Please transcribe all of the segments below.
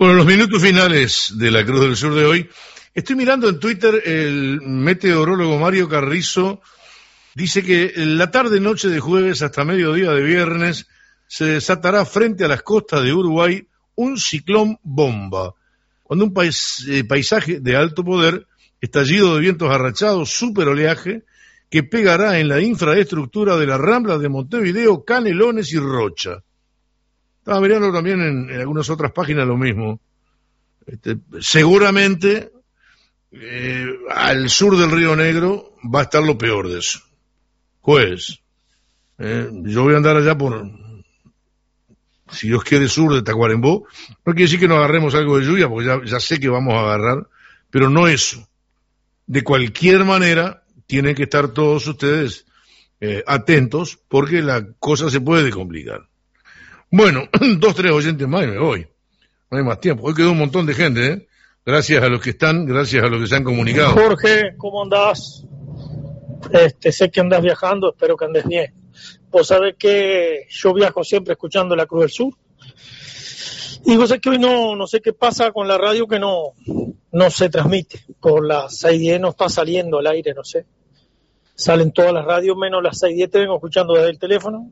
Bueno, los minutos finales de la Cruz del Sur de hoy. Estoy mirando en Twitter, el meteorólogo Mario Carrizo dice que la tarde-noche de jueves hasta mediodía de viernes se desatará frente a las costas de Uruguay un ciclón bomba, cuando un paisaje de alto poder, estallido de vientos arrachados, super oleaje, que pegará en la infraestructura de la Rambla de Montevideo, Canelones y Rocha. Estaba mirando también en algunas otras páginas lo mismo. Seguramente al sur del Río Negro va a estar lo peor de eso. Pues, yo voy a andar allá por, si Dios quiere, sur de Tacuarembó. No quiere decir que no agarremos algo de lluvia, porque ya sé que vamos a agarrar, pero no eso. De cualquier manera, tienen que estar todos ustedes atentos, porque la cosa se puede complicar. Bueno, 2, 3 oyentes más y me voy. No hay más tiempo. Hoy quedó un montón de gente, ¿eh? Gracias a los que están, gracias a los que se han comunicado. Jorge, ¿cómo andás? Sé que andás viajando, espero que andes bien. Vos sabés que yo viajo siempre escuchando la Cruz del Sur. Y vos sabés que hoy no sé qué pasa con la radio, que no se transmite. Por las 6:10 no está saliendo al aire, no sé. Salen todas las radios, menos las 6:10 te vengo escuchando desde el teléfono.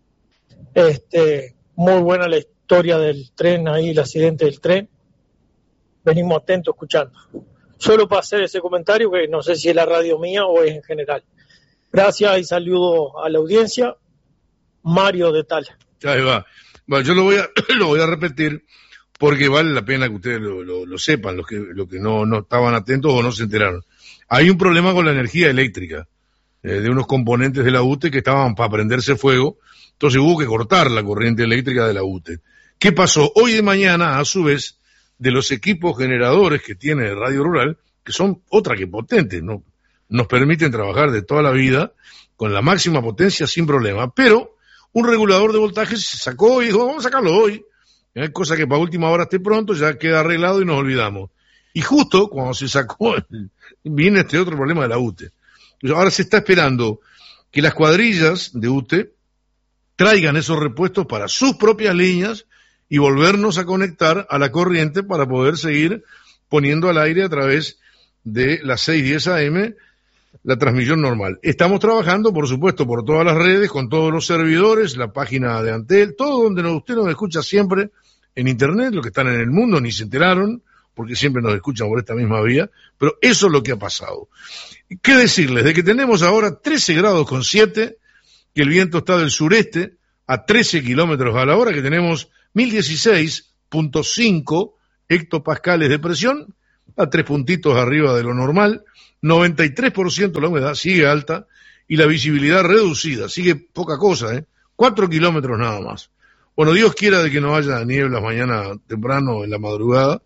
Muy buena la historia del tren ahí, el accidente del tren. Venimos atentos escuchando. Solo para hacer ese comentario, que no sé si es la radio mía o es en general. Gracias y saludo a la audiencia. Mario de Tala. Ahí va. Bueno, yo lo voy a repetir porque vale la pena que ustedes lo sepan, los que no estaban atentos o no se enteraron. Hay un problema con la energía eléctrica de unos componentes de la UTE que estaban para prenderse fuego. Entonces hubo que cortar la corriente eléctrica de la UTE. ¿Qué pasó? Hoy de mañana, a su vez, de los equipos generadores que tiene Radio Rural, que son otra que potentes, ¿no? Nos permiten trabajar de toda la vida con la máxima potencia sin problema, pero un regulador de voltaje se sacó y dijo, vamos a sacarlo hoy, cosa que para última hora esté pronto, ya queda arreglado y nos olvidamos. Y justo cuando se sacó, viene este otro problema de la UTE. Ahora se está esperando que las cuadrillas de UTE traigan esos repuestos para sus propias líneas y volvernos a conectar a la corriente para poder seguir poniendo al aire a través de las 6:10 AM la transmisión normal. Estamos trabajando, por supuesto, por todas las redes, con todos los servidores, la página de Antel, todo donde usted nos escucha siempre en Internet, los que están en el mundo ni se enteraron, porque siempre nos escuchan por esta misma vía, pero eso es lo que ha pasado. ¿Qué decirles? De que tenemos ahora 13 grados con 7, que el viento está del sureste a 13 kilómetros a la hora, que tenemos 1016.5 hectopascales de presión, a 3 puntitos arriba de lo normal, 93% la humedad, sigue alta, y la visibilidad reducida, sigue poca cosa, 4 kilómetros nada más. Bueno, Dios quiera de que no haya nieblas mañana temprano en la madrugada.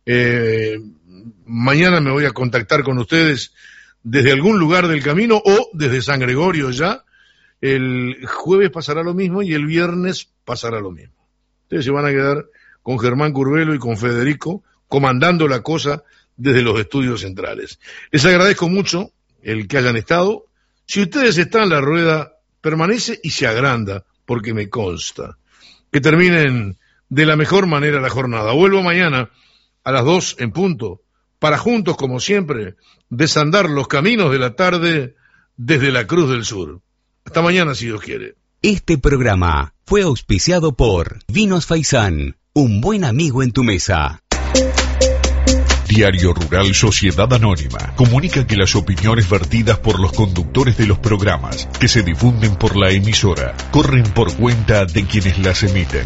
Mañana me voy a contactar con ustedes desde algún lugar del camino o desde San Gregorio ya. El jueves pasará lo mismo y el viernes pasará lo mismo. Ustedes se van a quedar con Germán Curbelo y con Federico comandando la cosa desde los estudios centrales. Les agradezco mucho el que hayan estado. Si ustedes están, la rueda permanece y se agranda, porque me consta. Que terminen de la mejor manera la jornada. Vuelvo mañana a las 2 en punto, para juntos, como siempre, desandar los caminos de la tarde desde la Cruz del Sur. Hasta mañana, si Dios quiere. Este programa fue auspiciado por Vinos Faisán, un buen amigo en tu mesa. Diario Rural Sociedad Anónima comunica que las opiniones vertidas por los conductores de los programas que se difunden por la emisora corren por cuenta de quienes las emiten.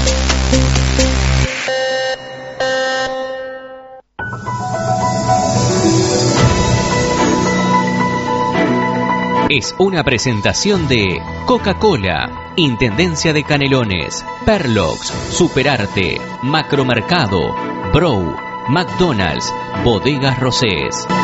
Es una presentación de Coca-Cola, Intendencia de Canelones, Perlox, Superarte, Macromercado, Brow, McDonald's, Bodegas Rosés.